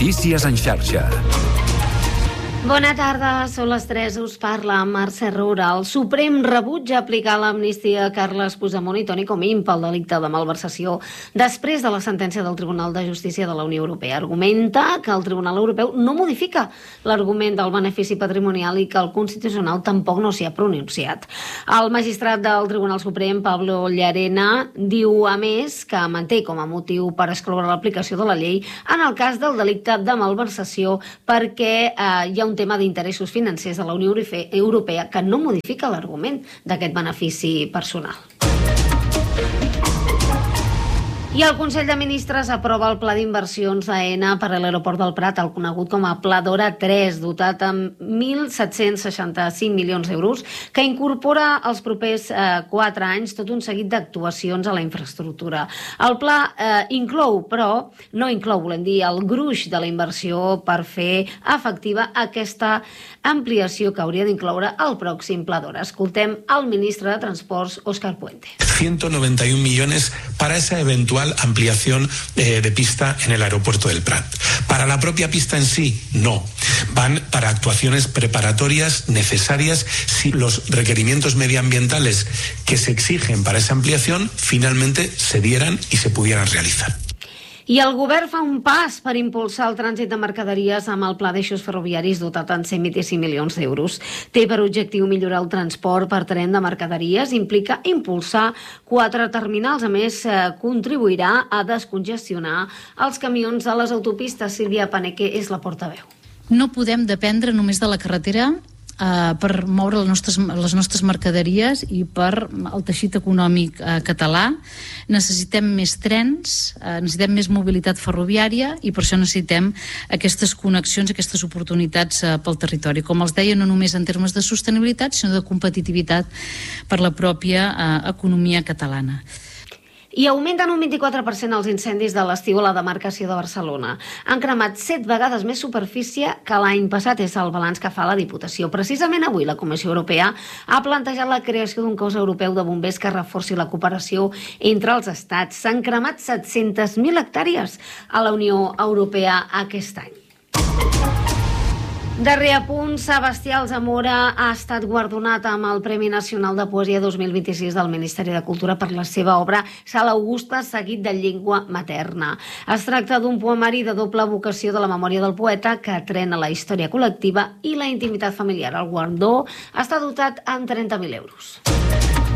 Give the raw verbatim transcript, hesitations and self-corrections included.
Notícies en xarxa. Bona tarda, són les tres, us parla Mercè Roura. El Suprem rebutja aplicar l'amnistia a Carles Puigdemont i Toni Comín pel delicte de malversació després de la sentència del Tribunal de Justícia de la Unió Europea. Argumenta que el Tribunal Europeu no modifica l'argument del benefici patrimonial i que el Constitucional tampoc no s'hi ha pronunciat. El magistrat del Tribunal Suprem, Pablo Llarena, diu a més que manté com a motiu per excloure l'aplicació de la llei en el cas del delicte de malversació perquè eh, hi ha un tema d'interessos financers de la Unió Europea que no modifica l'argument d'aquest benefici personal. I el Consell de Ministres aprova el Pla d'Inversions d'Aena per a l'aeroport del Prat, el conegut com a Pla Dora tres, dotat amb mil set-cents seixanta-cinc milions d'euros, que incorpora els propers eh, quatre anys tot un seguit d'actuacions a la infraestructura. El pla eh, inclou, però, no inclou, volem dir, el gruix de la inversió per fer efectiva aquesta ampliació que hauria d'incloure el pròxim Pla Dora. Escoltem el ministre de Transports, Óscar Puente. ciento noventa y un millones para esa eventual ampliación eh, de pista en el aeropuerto del Prat. Para la propia pista en sí, no. Van para actuaciones preparatorias necesarias si los requerimientos medioambientales que se exigen para esa ampliación finalmente se dieran y se pudieran realizar. I el govern fa un pas per impulsar el trànsit de mercaderies amb el pla d'eixos ferroviaris dotat en cent vint-i-cinc milions d'euros. Té per objectiu millorar el transport per tren de mercaderies, implica impulsar quatre terminals. A més, eh, contribuirà a descongestionar els camions de les autopistes. Sílvia Paneque és la portaveu. No podem dependre només de la carretera Uh, per moure les nostres, les nostres mercaderies i per el teixit econòmic uh, català. Necessitem més trens, uh, necessitem més mobilitat ferroviària i per això necessitem aquestes connexions, aquestes oportunitats uh, pel territori. Com els deia, no només en termes de sostenibilitat, sinó de competitivitat per la pròpia uh, economia catalana. I augmenten un vint-i-quatre per cent els incendis de l'estiu a la demarcació de Barcelona. Han cremat set vegades més superfície que l'any passat, és el balanç que fa la Diputació. Precisament avui la Comissió Europea ha plantejat la creació d'un cos europeu de bombers que reforci la cooperació entre els estats. S'han cremat set-centes mil hectàrees a la Unió Europea aquest any. Darrer apunt, Sebastià Alsamora ha estat guardonat amb el Premi Nacional de Poesia dos mil vint-i-sis del Ministeri de Cultura per la seva obra Sala Augusta, seguit de llengua materna. Es tracta d'un poemari de doble vocació de la memòria del poeta que atrena la història col·lectiva i la intimitat familiar. El guardó està dotat amb trenta mil euros.